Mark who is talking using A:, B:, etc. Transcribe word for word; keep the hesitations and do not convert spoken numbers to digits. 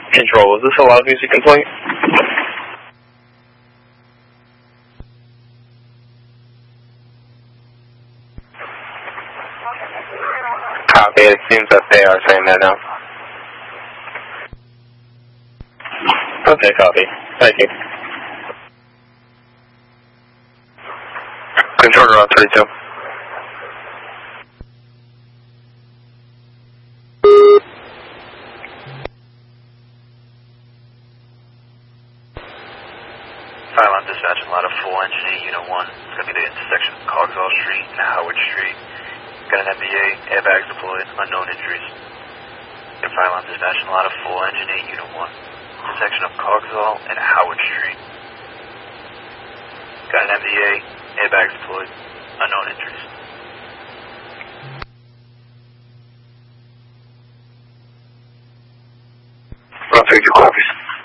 A: Control, is this a loud music complaint? Copy, it seems that they are saying that now. Okay, copy. Thank you. Control Route thirty-two.
B: Cylon dispatch, a lot of full engine eight, Unit one. It's going to be the intersection of Cogswell Street and Howard Street. Got an M B A, airbags deployed, unknown injuries. Cylon dispatch, a lot of full engine eight, Unit one. Intersection of Cogswell and Howard Street. Got an M B A, airbags deployed, unknown injuries.
A: Route thirty-two copies.